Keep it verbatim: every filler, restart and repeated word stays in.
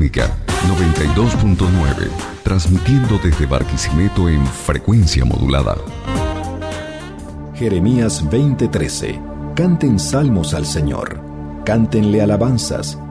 Folclórica noventa y dos punto nueve, transmitiendo desde Barquisimeto en frecuencia modulada. Jeremías veinte trece. Canten salmos al Señor, cántenle alabanzas,